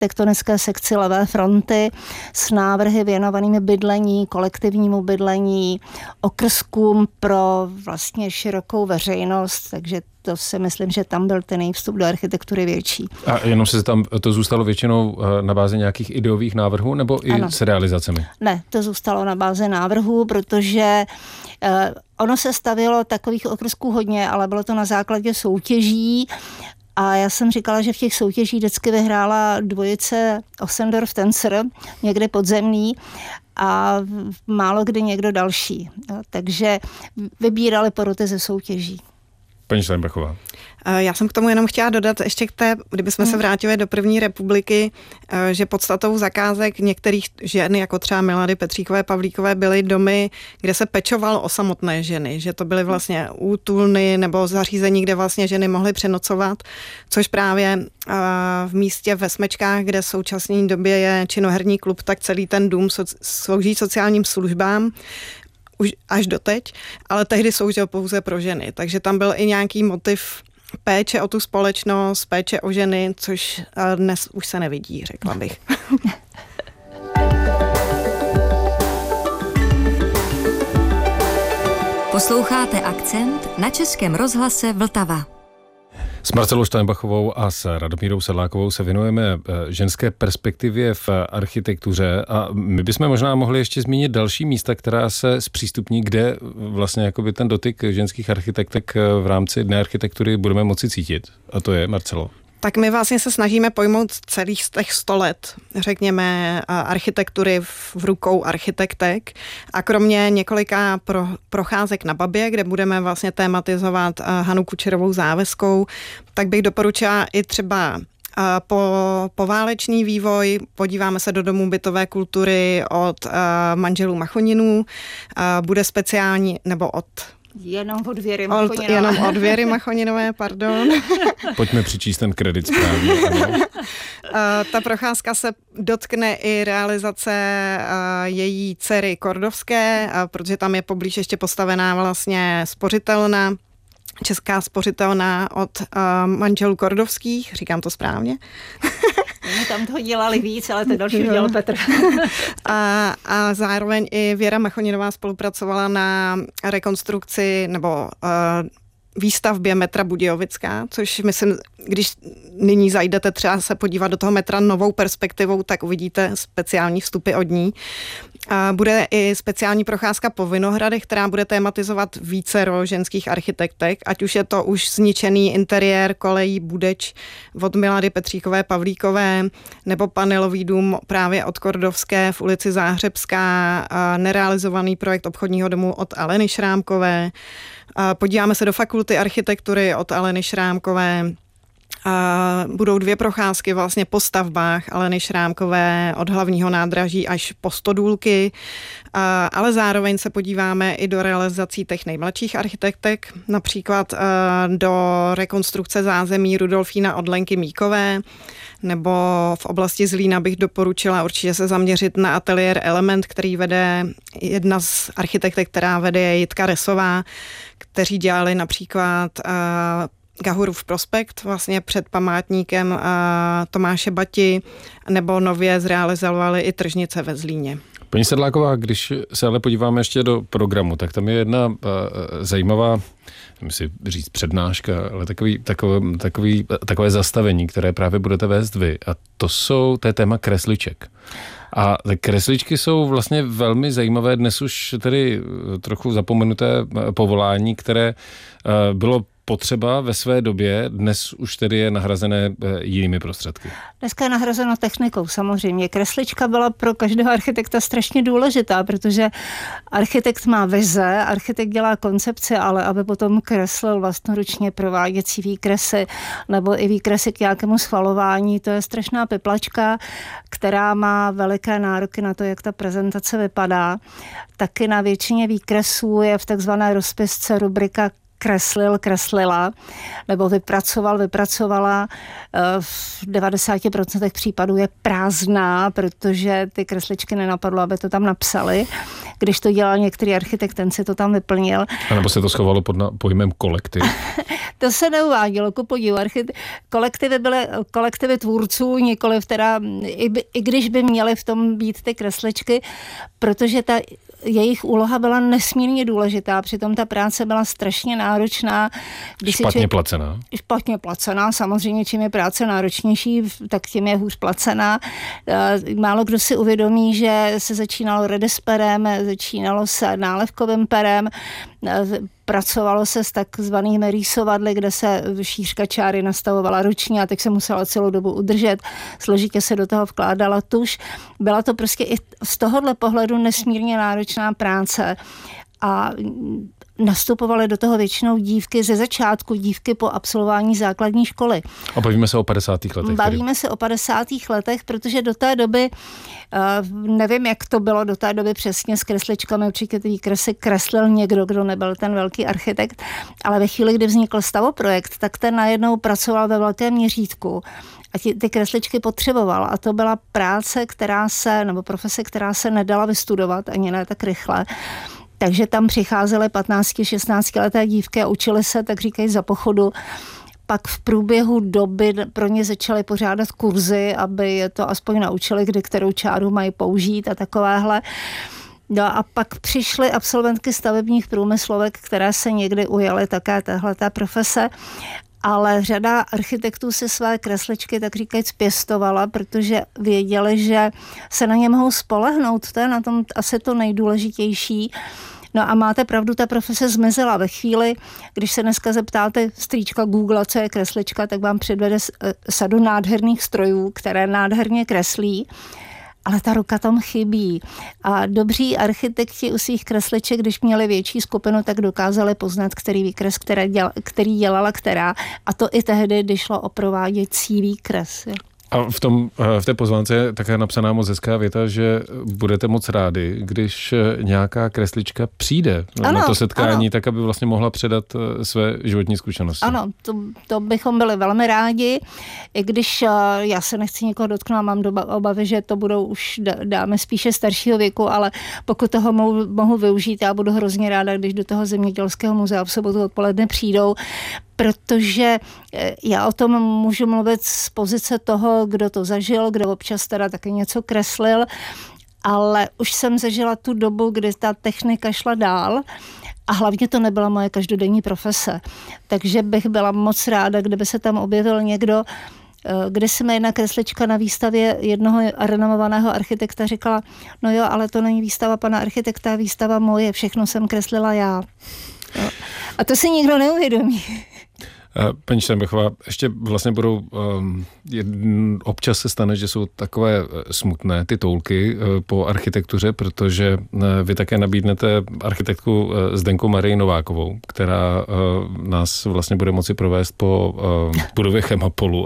tektonické sekci Levé fronty s návrhy věnovanými bydlení, kolektivnímu bydlení, okrskům pro vlastně širokou veřejnost, takže to si myslím, že tam byl ten vstup do architektury větší. A jenom se tam to zůstalo většinou na bázi nějakých ideových návrhů nebo i s realizacemi? Ne, to zůstalo na bázi návrhů, protože ono se stavělo takových okrsků hodně, ale bylo to na základě soutěží. A já jsem říkala, že v těch soutěžích vždycky vyhrála dvojice Ossendorf-Tencer, někde podzemní, a málo kdy někdo další. Takže vybírali poroty ze soutěží. Paní Steinbachová. Já jsem k tomu jenom chtěla dodat ještě k té, kdybychom se vrátili do první republiky, že podstatou zakázek některých žen, jako třeba Milady Petříkové Pavlíkové, byly domy, kde se pečovalo o samotné ženy, že to byly vlastně útulny nebo zařízení, kde vlastně ženy mohly přenocovat, což právě v místě ve Smečkách, kde v současné době je činoherní klub, tak celý ten dům slouží sociálním službám, už až doteď, ale tehdy sloužil pouze pro ženy, takže tam byl i nějaký motiv péče o tu společnost, péče o ženy, což dnes už se nevidí, řekla bych. Posloucháte Akcent na Českém rozhlase Vltava. S Marcelou Steinbachovou a s Radomírou Sedlákovou se věnujeme ženské perspektivě v architektuře a my bychom možná mohli ještě zmínit další místa, která se zpřístupní, kde vlastně jakoby ten dotyk ženských architektek v rámci Dne architektury budeme moci cítit. A to je, Marcelo. Tak my vlastně se snažíme pojmout celých z těch 100 let, řekněme, architektury v rukou architektek a kromě několika procházek na Babě, kde budeme vlastně tématizovat Hanu Kučerovou Závěskou, tak bych doporučila i třeba poválečný vývoj, podíváme se do Domu bytové kultury od manželů Machoninů, bude speciální, nebo Jenom od Věry Machoninové. Jenom od Věry Machoninové, pardon. Pojďme přičíst ten kredit správně. Ta procházka se dotkne i realizace její dcery Kordovské, protože tam je poblíž ještě postavená vlastně spořitelna, česká spořitelna od manželů Kordovských, říkám to správně? My tam toho dělali víc, ale to další dělal Petr. A zároveň i Věra Machoninová spolupracovala na rekonstrukci nebo výstavbě metra Budějovická, což myslím, když nyní zajdete třeba se podívat do toho metra novou perspektivou, tak uvidíte speciální vstupy od ní. Bude i speciální procházka po Vinohradech, která bude tématizovat vícero ženských architektek, ať už je to už zničený interiér kolejí Budeč od Milady Petříkové Pavlíkové, nebo panelový dům právě od Kordovské v ulici Záhřebská, nerealizovaný projekt obchodního domu od Aleny Šrámkové. Podíváme se do fakulty architektury od Aleny Šrámkové. Budou 2 procházky vlastně po stavbách Aleny Šrámkové od hlavního nádraží až po Stodůlky, ale zároveň se podíváme i do realizací těch nejmladších architektek, například do rekonstrukce zázemí Rudolfína od Lenky Míkové, nebo v oblasti Zlína bych doporučila určitě se zaměřit na ateliér Element, který vede jedna z architektek, která vede je Jitka Resová, kteří dělali například Gahurův prospekt vlastně před památníkem Tomáše Bati, nebo nově zrealizovali i tržnice ve Zlíně. Paní Sedláková, když se ale podíváme ještě do programu, tak tam je jedna zajímavá, myslím si říct přednáška, ale takové zastavení, které právě budete vést vy. A to je téma kresliček. A kresličky jsou vlastně velmi zajímavé, dnes už tedy trochu zapomenuté povolání, které bylo potřeba ve své době, dnes už tedy je nahrazené jinými prostředky. Dneska je nahrazeno technikou samozřejmě. Kreslička byla pro každého architekta strašně důležitá, protože architekt má vize, architekt dělá koncepci, ale aby potom kreslil vlastnoručně prováděcí výkresy nebo i výkresy k nějakému schvalování, to je strašná piplačka, která má veliké nároky na to, jak ta prezentace vypadá. Taky na většině výkresů je v takzvané rozpisce rubrika kreslila, nebo vypracovala, v 90% případů je prázdná, protože ty kresličky nenapadlo, aby to tam napsali. Když to dělal některý architekt, ten si to tam vyplnil. A nebo se to schovalo pod pojmem kolektiv? To se neuvádělo, ku podivu. Kolektivy byly kolektivy tvůrců, nikoliv teda, i když by měly v tom být ty kresličky, protože ta jejich úloha byla nesmírně důležitá, přitom ta práce byla strašně náročná. Špatně placená, samozřejmě čím je práce náročnější, tak tím je hůř placená. Málo kdo si uvědomí, že se začínalo redesperem, začínalo se nálevkovým perem, pracovalo se s takzvanými rýsovadly, kde se šířka čáry nastavovala ručně a teď se musela celou dobu udržet. Složitě se do toho vkládala tuš. Byla to prostě i z tohohle pohledu nesmírně náročná práce a nastupovaly do toho většinou dívky ze začátku, dívky po absolvování základní školy. A bavíme se o 50. letech. Bavíme se o 50. letech, protože do té doby, nevím, jak to bylo do té doby přesně s kresličkami, určitě ty výkresy kreslil někdo, kdo nebyl ten velký architekt, ale ve chvíli, kdy vznikl stavoprojekt, tak ten najednou pracoval ve velkém měřítku a ty kresličky potřeboval. A to byla práce, nebo profese, která se nedala vystudovat, ani ne tak rychle. Takže tam přicházely 15-16 leté dívky a učily se, tak říkají, za pochodu. Pak v průběhu doby pro ně začaly pořádat kurzy, aby je to aspoň naučili, kdy kterou čáru mají použít a takovéhle. No a pak přišly absolventky stavebních průmyslovek, které se někdy ujaly také téhleté profese. Ale řada architektů si své kresličky, tak říkajíc, pěstovala, protože věděli, že se na ně mohou spolehnout. To je na tom asi to nejdůležitější. No a máte pravdu, ta profese zmizela. Ve chvíli, když se dneska zeptáte strýčka Google, co je kreslička, tak vám předvede sadu nádherných strojů, které nádherně kreslí, ale ta ruka tam chybí. A dobří architekti u svých kresliček, když měli větší skupinu, tak dokázali poznat, který výkres, který dělala která. A to i tehdy, když šlo o prováděcí výkres. A v té pozvánce je také napsaná moc hezká věta, že budete moc rádi, když nějaká kreslička přijde na to setkání, tak aby vlastně mohla předat své životní zkušenosti. Ano, to bychom byli velmi rádi, i když já se nechci nikoho dotknout a mám obavy, že to budou už dáme spíše staršího věku, ale pokud toho mohu využít, já budu hrozně ráda, když do toho Zemědělského muzea v sobotu odpoledne přijdou, protože já o tom můžu mluvit z pozice toho, kdo to zažil, kdo občas teda taky něco kreslil, ale už jsem zažila tu dobu, kdy ta technika šla dál a hlavně to nebyla moje každodenní profese. Takže bych byla moc ráda, kdyby se tam objevil někdo, kde se mi jedna kreslička na výstavě jednoho renomovaného architekta říkala, no jo, ale to není výstava pana architekta, výstava moje, všechno jsem kreslila já. Jo. A to si nikdo neuvědomí. Paní Steinbechová, ještě vlastně budou, občas se stane, že jsou takové smutné titulky po architektuře, protože vy také nabídnete architektku Zdenku Marii Novákovou, která nás vlastně bude moci provést po budově Chemapolu,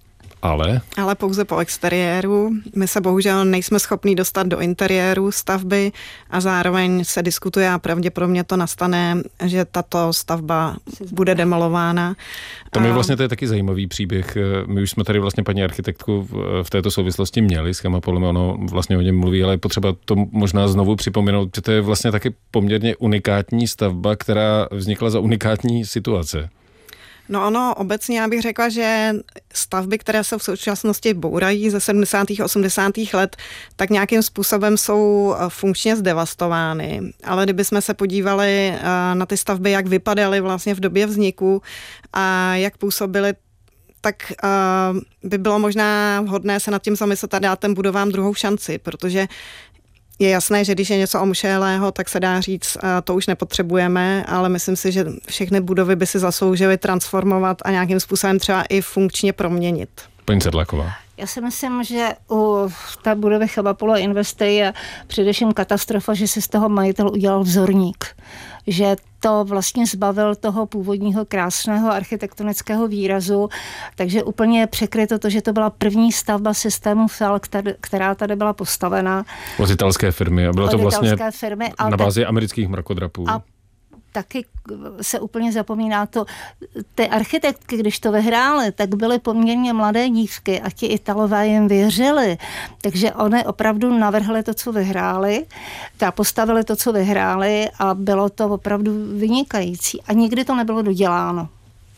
ale pouze po exteriéru. My se bohužel nejsme schopní dostat do interiéru stavby a zároveň se diskutuje a pravděpodobně to nastane, že tato stavba bude demolována. To je taky zajímavý příběh. My už jsme tady vlastně paní architektku v této souvislosti měli s Chemapolem, ono vlastně o něm mluví, ale je potřeba to možná znovu připomenout, že to je vlastně taky poměrně unikátní stavba, která vznikla za unikátní situace. No ono, obecně já bych řekla, že stavby, které se v současnosti bourají ze 70. a 80. let, tak nějakým způsobem jsou funkčně zdevastovány. Ale kdybychom se podívali na ty stavby, jak vypadaly vlastně v době vzniku a jak působily, tak by bylo možná vhodné se nad tím zamyslet a dát těm budovám druhou šanci, protože je jasné, že když je něco omušelého, tak se dá říct, to už nepotřebujeme, ale myslím si, že všechny budovy by si zasloužily transformovat a nějakým způsobem třeba i funkčně proměnit. Paní Sedláková. Já si myslím, že u té budovy Chemapolu Investy je především katastrofa, že si z toho majitel udělal vzorník. Že to vlastně zbavil toho původního krásného architektonického výrazu, takže úplně překryto to, že to byla první stavba systému FEL, která tady byla postavena. Od italské firmy. A bylo to vlastně firmy, na bázi amerických mrakodrapů. A taky se úplně zapomíná to, ty architektky, když to vyhrály, tak byly poměrně mladé dívky a ti Italové jim věřili, takže oni opravdu navrhli to, co vyhráli, postavili to, co vyhráli a bylo to opravdu vynikající a nikdy to nebylo doděláno.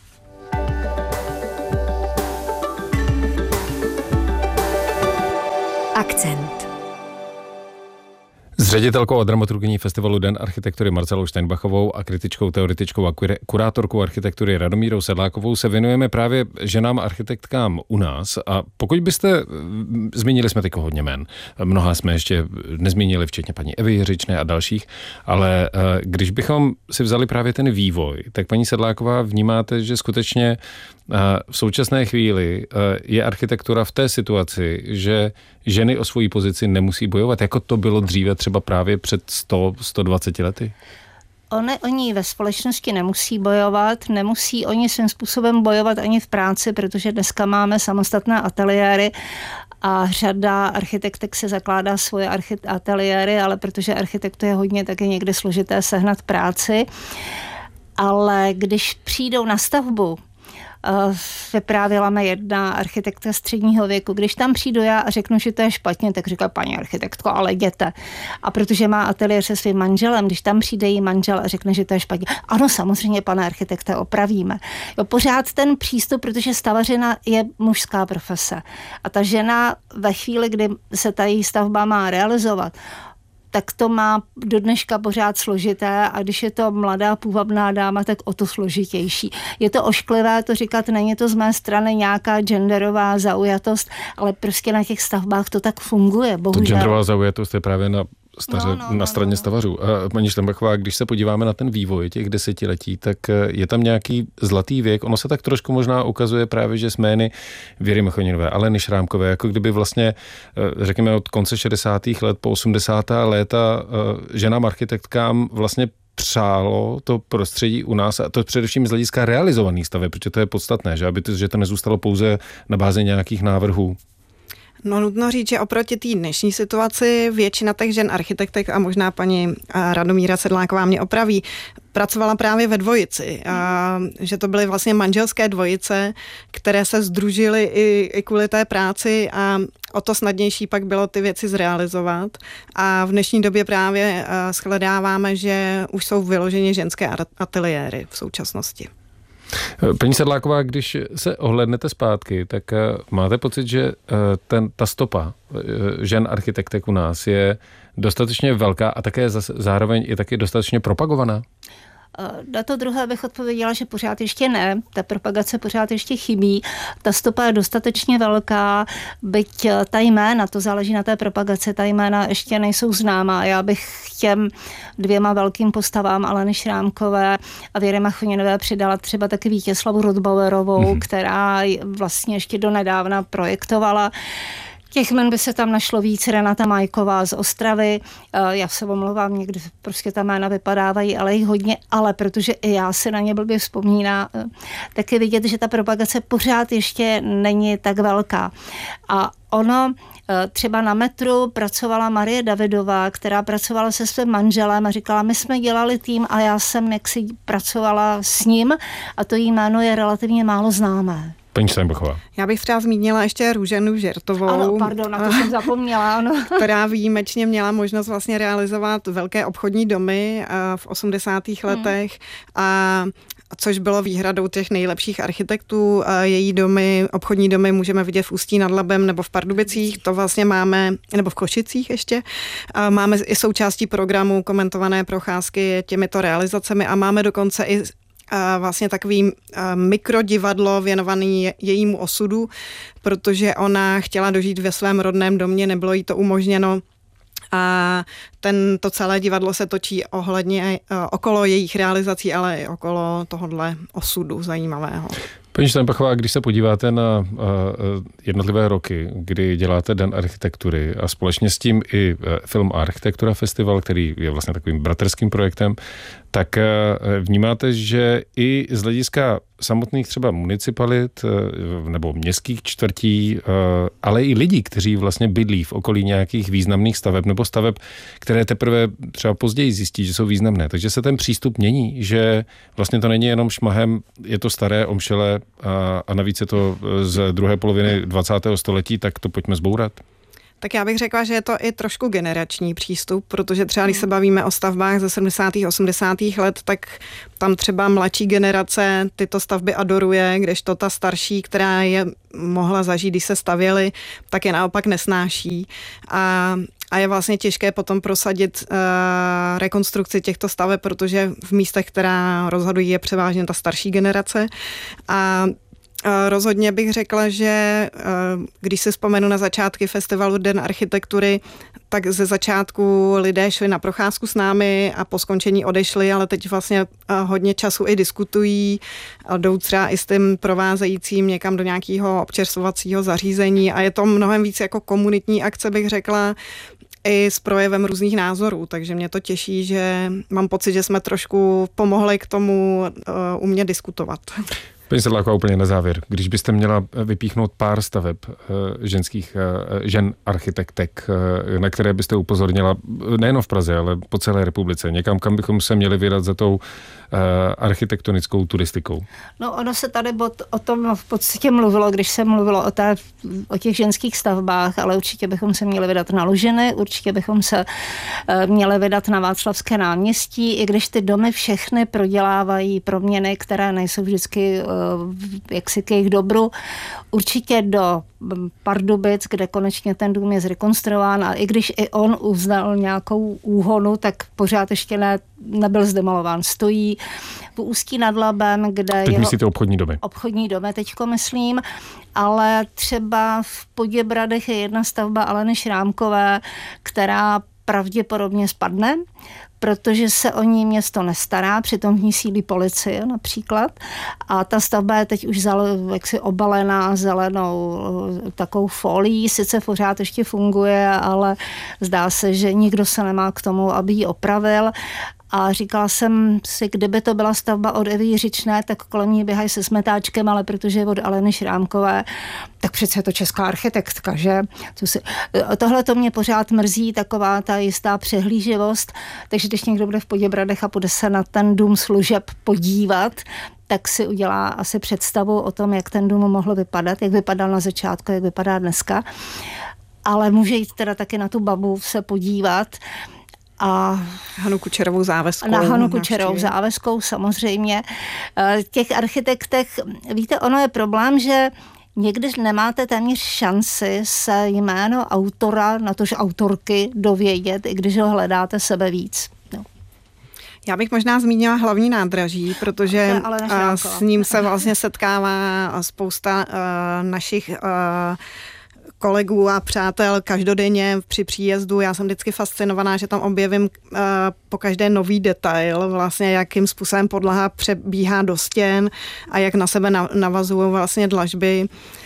Akcent. S ředitelkou a dramaturgyní festivalu Den architektury Marcelou Steinbachovou a kritičkou, teoretičkou a kurátorkou architektury Radomírou Sedlákovou se věnujeme právě ženám a architektkám u nás. A pokud byste, zmínili jsme teď hodně jmen, mnoha jsme ještě nezmínili, včetně paní Evy Jiřičné a dalších, ale když bychom si vzali právě ten vývoj, tak paní Sedláková vnímáte, že skutečně v současné chvíli je architektura v té situaci, že ženy o svoji pozici nemusí bojovat, jako to bylo dříve třeba právě před 100-120 lety? Oni ve společnosti nemusí bojovat, nemusí oni svým způsobem bojovat ani v práci, protože dneska máme samostatné ateliéry a řada architektek se zakládá svoje ateliéry, ale protože architektu je hodně, tak je někde složité sehnat práci. Ale když přijdou na stavbu, vyprávěla mi jedna architektka středního věku. Když tam přijdu já a řeknu, že to je špatně, tak říká paní architektko, ale jděte. A protože má ateliér se svým manželem, když tam přijde jí manžel a řekne, že to je špatně, ano, samozřejmě, pane architekte, opravíme. Jo, pořád ten přístup, protože stavařina je mužská profese. A ta žena ve chvíli, kdy se ta její stavba má realizovat, tak to má do dneška pořád složité a když je to mladá půvabná dáma, tak o to složitější. Je to ošklivé to říkat, není to z mé strany nějaká genderová zaujatost, ale prostě na těch stavbách to tak funguje, bohužel. To genderová zaujatost je právě na straně stavařů. A paní Steinbachová, když se podíváme na ten vývoj těch desetiletí, tak je tam nějaký zlatý věk. Ono se tak trošku možná ukazuje právě, že s jmény Věry Machoninové, Aleny Šrámkové, jako kdyby vlastně, řekněme, od konce 60. let po 80. léta ženám architektkám vlastně přálo to prostředí u nás, a to především z hlediska realizovaných staveb, protože to je podstatné, že to nezůstalo pouze na bázi nějakých návrhů. No, nutno říct, že oproti té dnešní situaci většina těch žen architektek a možná paní Radomíra Sedláková mě opraví, pracovala právě ve dvojici. Že to byly vlastně manželské dvojice, které se sdružily i kvůli té práci a o to snadnější pak bylo ty věci zrealizovat. A v dnešní době právě shledáváme, že už jsou vyloženě ženské ateliéry v současnosti. Paní Sedláková, když se ohlédnete zpátky, tak máte pocit, že ta stopa žen architektek u nás je dostatečně velká a také zároveň je taky dostatečně propagovaná? Na to druhé bych odpověděla, že pořád ještě ne. Ta propagace pořád ještě chybí. Ta stopa je dostatečně velká, byť ta jména, to záleží na té propagaci, ta jména ještě nejsou známá. Já bych těm dvěma velkým postavám Aleny Šrámkové a Věry Machoninové přidala třeba taky Vítězslavu Rothbauerovou, která vlastně ještě donedávna projektovala. Těch jmen by se tam našlo víc, Renata Majková z Ostravy, já se omlouvám, někdy prostě ta jména vypadávají, ale jich hodně, ale protože i já si na ně blbě vzpomínám, tak je vidět, že ta propagace pořád ještě není tak velká. A ono, třeba na Metru pracovala Marie Davidová, která pracovala se svým manželem a říkala, my jsme dělali tým a já jsem jaksi pracovala s ním a to jí jméno je relativně málo známé. Paní Steinbachová. Já bych třeba zmínila ještě Růženu Žertovou. Ano, pardon, na to jsem zapomněla, ano. Která výjimečně měla možnost vlastně realizovat velké obchodní domy v 80. letech a což bylo výhradou těch nejlepších architektů. Její domy, obchodní domy můžeme vidět v Ústí nad Labem nebo v Pardubicích, to vlastně máme, nebo v Košicích ještě. Máme i součástí programu komentované procházky těmito realizacemi a máme dokonce i vlastně takový mikrodivadlo věnovaný jejímu osudu, protože ona chtěla dožít ve svém rodném domě, nebylo jí to umožněno. A to celé divadlo se točí okolo jejich realizací, ale i okolo tohohle osudu zajímavého. Paní Steinbachová, když se podíváte na jednotlivé roky, kdy děláte Den architektury a společně s tím i Film Architektura Festival, který je vlastně takovým bratrským projektem, tak vnímáte, že i z hlediska samotných třeba municipalit nebo městských čtvrtí, ale i lidí, kteří vlastně bydlí v okolí nějakých významných staveb nebo staveb, které teprve třeba později zjistí, že jsou významné. Takže se ten přístup mění, že vlastně to není jenom šmahem, je to staré, omšelé a navíc je to z druhé poloviny 20. století, tak to pojďme zbourat. Tak já bych řekla, že je to i trošku generační přístup, protože třeba když se bavíme o stavbách ze 70. 80. let, tak tam třeba mladší generace tyto stavby adoruje, kdežto ta starší, která je mohla zažít, když se stavěly, tak je naopak nesnáší. A je vlastně těžké potom prosadit rekonstrukci těchto staveb, protože v místech, která rozhodují, je převážně ta starší generace. A rozhodně bych řekla, že když si vzpomenu na začátky festivalu Den architektury, tak ze začátku lidé šli na procházku s námi a po skončení odešli, ale teď vlastně hodně času i diskutují, jdou třeba i s tím provázejícím někam do nějakého občerstvovacího zařízení a je to mnohem víc jako komunitní akce, bych řekla, i s projevem různých názorů, takže mě to těší, že mám pocit, že jsme trošku pomohli k tomu umět diskutovat. Paní Sedláková, úplně na závěr. Když byste měla vypíchnout pár staveb ženských žen architektek, na které byste upozornila nejen v Praze, ale po celé republice, někam, kam bychom se měli vydat za tou architektonickou turistikou? No ono se tady o tom v podstatě mluvilo, když se mluvilo o těch ženských stavbách, ale určitě bychom se měli vydat na Lužiny, určitě bychom se měli vydat na Václavské náměstí, i když ty domy všechny prodělávají proměny, které nejsou vždycky jaksi k jejich dobru. Určitě do Pardubic, kde konečně ten dům je zrekonstruován a i když i on uznal nějakou úhonu, tak pořád ještě nebyl zdemolován. Stojí v Ústí nad Labem, kde teď myslíte obchodní domy? Obchodní domy teďko myslím, ale třeba v Poděbradech je jedna stavba Aleny Šrámkové, která pravděpodobně spadne, protože se o ní město nestará, přitom v ní sídlí policie například. A ta stavba je teď už jaksi obalená zelenou takovou folií, sice pořád ještě funguje, ale zdá se, že nikdo se nemá k tomu, aby ji opravil. A říkala jsem si, kdyby to byla stavba od Evy Jiřičné, tak kolem ní běhají se smetáčkem, ale protože je od Aleny Šrámkové, tak přece je to česká architektka, že? Tohle to mě pořád mrzí, taková ta jistá přehlíživost, takže když někdo bude v Poděbradech a půjde se na ten dům služeb podívat, tak si udělá asi představu o tom, jak ten dům mohl vypadat, jak vypadal na začátku, jak vypadá dneska. Ale může jít teda taky na tu babu se podívat, a Hanu Kučerovou Záveskou. Na Hanu Kučerovou Záveskou samozřejmě. Těch architektech, víte, ono je problém, že někdy nemáte téměř šanci se jméno autora, natož autorky dovědět, i když ho hledáte sebe víc. No. Já bych možná zmínila Hlavní nádraží, protože s ním se vlastně setkává spousta našich kolegů a přátel každodenně při příjezdu. Já jsem vždycky fascinovaná, že tam objevím po každé nový detail, vlastně jakým způsobem podlaha přebíhá do stěn a jak na sebe navazují vlastně dlažby.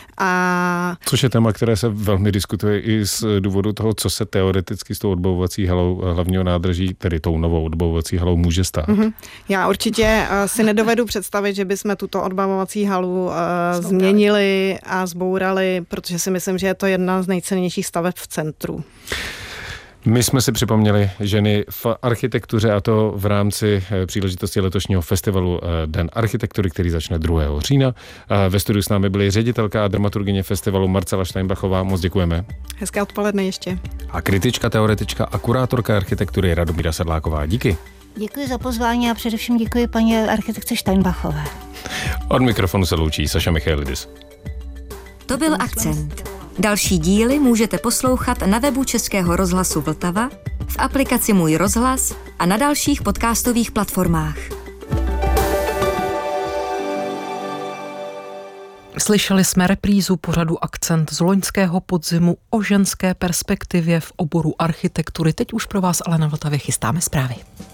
Což je téma, které se velmi diskutuje i z důvodu toho, co se teoreticky s tou odbavovací halou Hlavního nádraží, tedy tou novou odbavovací halou, může stát. Mm-hmm. Já určitě si nedovedu představit, že bychom tuto odbavovací halu změnili a zbourali, protože si myslím, že je to jedna z nejcennějších staveb v centru. My jsme si připomněli ženy v architektuře, a to v rámci příležitosti letošního festivalu Den architektury, který začne 2. října. Ve studiu s námi byly ředitelka a dramaturgyně festivalu Marcela Steinbachová. Moc děkujeme. Hezké odpoledne ještě. A kritička, teoretička a kurátorka architektury Radomíra Sedláková. Díky. Děkuji za pozvání a především děkuji paní architektce Steinbachové. Od mikrofonu se loučí Saša Michailidis. To byl Akcent. Další díly můžete poslouchat na webu Českého rozhlasu Vltava, v aplikaci Můj rozhlas a na dalších podcastových platformách. Slyšeli jsme reprízu pořadu Akcent z loňského podzimu o ženské perspektivě v oboru architektury. Teď už pro vás ale na Vltavě chystáme zprávy.